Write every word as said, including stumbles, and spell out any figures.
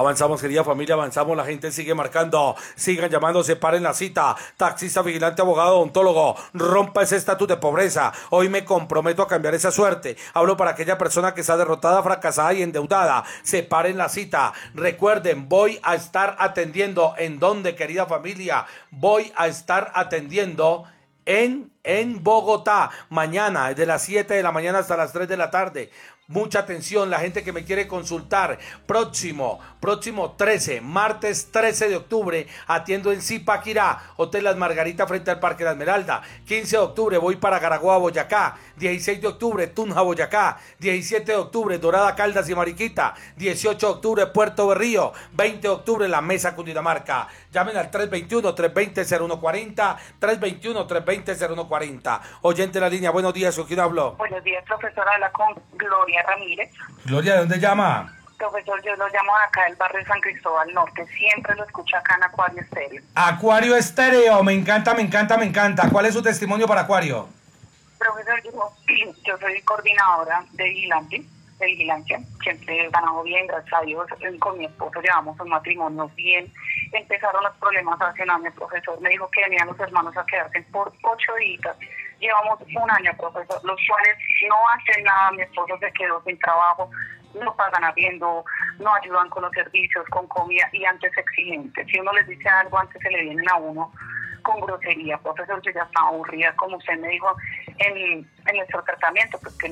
Avanzamos, querida familia, avanzamos, la gente sigue marcando, sigan llamando, separen la cita. Taxista, vigilante, abogado, odontólogo, rompa ese estatus de pobreza. Hoy me comprometo a cambiar esa suerte. Hablo para aquella persona que está derrotada, fracasada y endeudada. Separen la cita. Recuerden, voy a estar atendiendo. ¿En dónde, querida familia? Voy a estar atendiendo en, en Bogotá. Mañana, desde las siete de la mañana hasta las tres de la tarde. Mucha atención, la gente que me quiere consultar. Próximo, próximo trece, martes trece de octubre, atiendo en Zipaquirá, Hotel Las Margaritas frente al Parque La Esmeralda. quince de octubre voy para Caraguá, Boyacá. dieciséis de octubre, Tunja, Boyacá. diecisiete de octubre, Dorada, Caldas y Mariquita. dieciocho de octubre, Puerto Berrío. veinte de octubre, La Mesa, Cundinamarca. Llamen al tres veintiuno, tres veinte, cero uno cuarenta, tres veintiuno, tres veinte, cero uno cuarenta. Oyente en la línea, buenos días, ¿con quién hablo? Buenos días, profesor, habla con Gloria Ramírez. Gloria, ¿de dónde llama? Profesor, yo lo llamo acá del barrio San Cristóbal Norte, siempre lo escucho acá en Acuario Estéreo. Acuario Estéreo, me encanta, me encanta, me encanta. ¿Cuál es su testimonio para Acuario? Profesor, yo, yo soy coordinadora de vigilante, de vigilancia, siempre he ganado bien, gracias a Dios, con mi esposo llevamos un matrimonio bien. Empezaron los problemas hace un año, profesor, me dijo que venían los hermanos a quedarse por ocho días. Llevamos un año, profesor, los cuales no hacen nada, mi esposo se quedó sin trabajo, no pagan arriendo, no ayudan con los servicios, con comida y antes exigentes. Si uno les dice algo, antes se le vienen a uno con grosería. Profesor, yo ya estaba aburrida, como usted me dijo en, en nuestro tratamiento, pues que